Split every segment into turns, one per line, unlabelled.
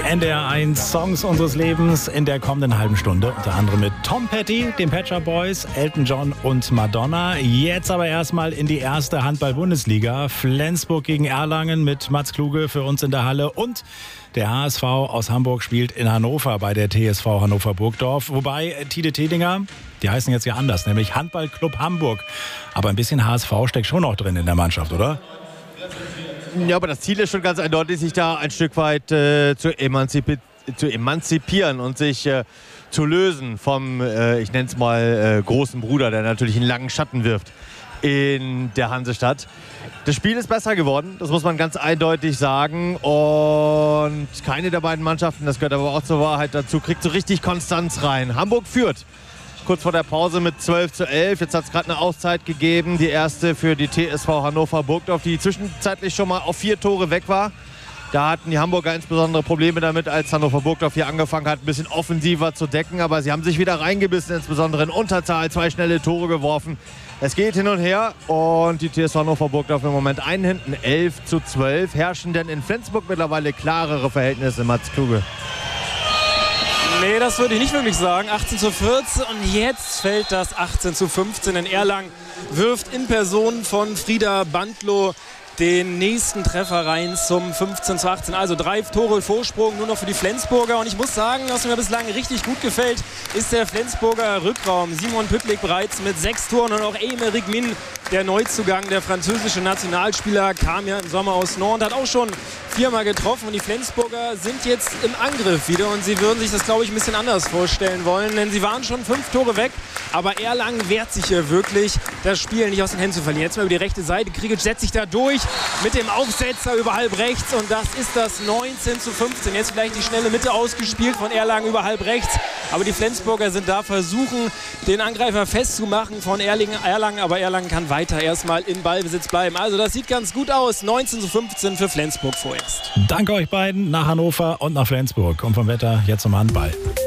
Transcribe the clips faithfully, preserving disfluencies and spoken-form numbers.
N D R eins Songs unseres Lebens in der kommenden halben Stunde. Unter anderem mit Tom Petty, den Pet Shop Boys, Elton John und Madonna. Jetzt aber erstmal in die erste Handball-Bundesliga. Flensburg gegen Erlangen mit Mats Kluge für uns in der Halle. Und der H S V aus Hamburg spielt in Hannover bei der T S V Hannover Burgdorf. Wobei Tide Tedinger, die heißen jetzt ja anders, nämlich Handballclub Hamburg. Aber ein bisschen H S V steckt schon noch drin in der Mannschaft, oder?
Ja, aber das Ziel ist schon ganz eindeutig, sich da ein Stück weit äh, zu, emanzipi- zu emanzipieren und sich äh, zu lösen vom, äh, ich nenne es mal, äh, großen Bruder, der natürlich einen langen Schatten wirft in der Hansestadt. Das Spiel ist besser geworden, das muss man ganz eindeutig sagen. Und keine der beiden Mannschaften, das gehört aber auch zur Wahrheit dazu, kriegt so richtig Konstanz rein. Hamburg führt kurz vor der Pause mit zwölf zu elf. Jetzt hat es gerade eine Auszeit gegeben. Die erste für die T S V Hannover Burgdorf, die zwischenzeitlich schon mal auf vier Tore weg war. Da hatten die Hamburger insbesondere Probleme damit, als Hannover Burgdorf hier angefangen hat, ein bisschen offensiver zu decken. Aber sie haben sich wieder reingebissen, insbesondere in Unterzahl, zwei schnelle Tore geworfen. Es geht hin und her und die T S V Hannover Burgdorf im Moment einen hinten, elf zu zwölf. Herrschen denn in Flensburg mittlerweile klarere Verhältnisse, Mats Kluge?
Nee, das würde ich nicht wirklich sagen. achtzehn zu vierzehn und jetzt fällt das achtzehn zu fünfzehn. In Erlangen wirft in Person von Frieda Bandlow den nächsten Treffer rein zum fünfzehn zu achtzehn. Also drei Tore Vorsprung nur noch für die Flensburger. Und ich muss sagen, was mir bislang richtig gut gefällt, ist der Flensburger Rückraum. Simon Püttlik bereits mit sechs Toren und auch Aymeric Min, der Neuzugang, der französische Nationalspieler, kam ja im Sommer aus Nantes, hat auch schon viermal getroffen. Und die Flensburger sind jetzt im Angriff wieder und sie würden sich das, glaube ich, ein bisschen anders vorstellen wollen, denn sie waren schon fünf Tore weg. Aber Erlangen wehrt sich hier wirklich, das Spiel nicht aus den Händen zu verlieren. Jetzt mal über die rechte Seite. Krigic setzt sich da durch mit dem Aufsetzer über halb rechts und das ist das neunzehn zu fünfzehn. Jetzt vielleicht die schnelle Mitte ausgespielt von Erlangen über halb rechts. Aber die Flensburger sind da, versuchen den Angreifer festzumachen von Erlangen. Aber Erlangen kann weiter erstmal in Ballbesitz bleiben. Also das sieht ganz gut aus. neunzehn zu fünfzehn für Flensburg vorerst.
Danke euch beiden nach Hannover und nach Flensburg. Und vom Wetter jetzt zum Handball.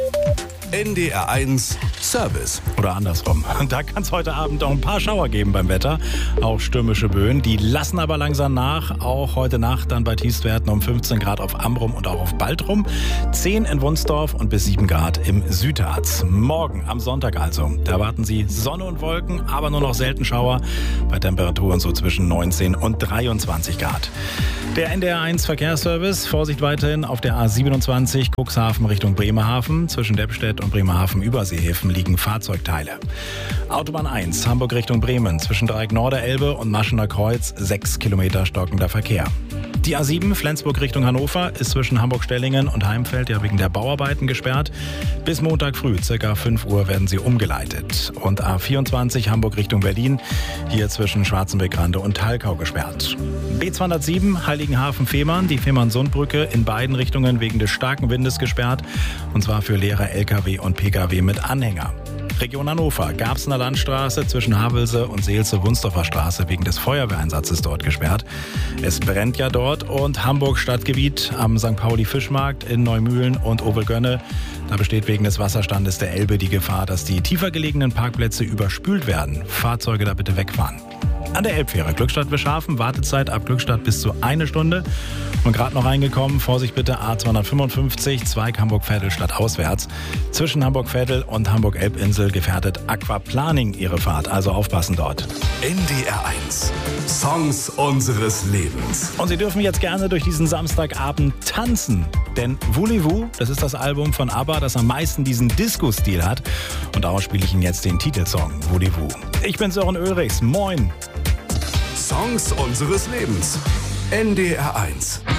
N D R eins Service.
Oder andersrum. Da kann es heute Abend auch ein paar Schauer geben beim Wetter. Auch stürmische Böen. Die lassen aber langsam nach. Auch heute Nacht dann bei Tiefstwerten um fünfzehn Grad auf Amrum und auch auf Baltrum. zehn in Wunsdorf und bis sieben Grad im Südharz. Morgen am Sonntag also. Da erwarten Sie Sonne und Wolken, aber nur noch selten Schauer. Bei Temperaturen so zwischen neunzehn und dreiundzwanzig Grad. Der N D R eins Verkehrsservice. Vorsicht weiterhin auf der A siebenundzwanzig Cuxhaven Richtung Bremerhaven. Zwischen Deppstedt und Bremerhaven Überseehäfen liegen Fahrzeugteile. Autobahn eins, Hamburg Richtung Bremen, zwischen Dreieck Norderelbe und Maschener Kreuz, sechs Kilometer stockender Verkehr. Die A sieben, Flensburg Richtung Hannover, ist zwischen Hamburg-Stellingen und Heimfeld ja wegen der Bauarbeiten gesperrt. Bis Montag früh, circa fünf Uhr, werden sie umgeleitet. Und A vierundzwanzig, Hamburg Richtung Berlin, hier zwischen Schwarzenbeck-Rande und Thalkau gesperrt. B zweihundertsieben, Heiligenhafen-Fehmarn, die Fehmarn-Sundbrücke in beiden Richtungen wegen des starken Windes gesperrt. Und zwar für leere L K W und P K W mit Anhänger. Region Hannover, Garbsener Landstraße zwischen Havelse und Seelze-Wunsdorfer Straße wegen des Feuerwehreinsatzes dort gesperrt. Es brennt ja dort und Hamburg Stadtgebiet am Sankt Pauli-Fischmarkt in Neumühlen und Ovelgönne. Da besteht wegen des Wasserstandes der Elbe die Gefahr, dass die tiefer gelegenen Parkplätze überspült werden. Fahrzeuge da bitte wegfahren. An der Elbfähre Glückstadt-Wischhafen, Wartezeit ab Glückstadt bis zu eine Stunde. Und gerade noch reingekommen, Vorsicht bitte, A zweihundertfünfundfünfzig, Zweig Hamburg-Veddel stadtauswärts. Zwischen Hamburg-Veddel und Hamburg-Elbinsel gefährdet Aquaplaning ihre Fahrt, also aufpassen dort.
N D R eins Songs unseres Lebens.
Und Sie dürfen jetzt gerne durch diesen Samstagabend tanzen. Denn Voulez-vous, das ist das Album von ABBA, das am meisten diesen Disco-Stil hat. Und daraus spiele ich Ihnen jetzt den Titelsong, Voulez-vous. Ich bin Sören Ulrichs, moin.
Songs unseres Lebens. N D R eins.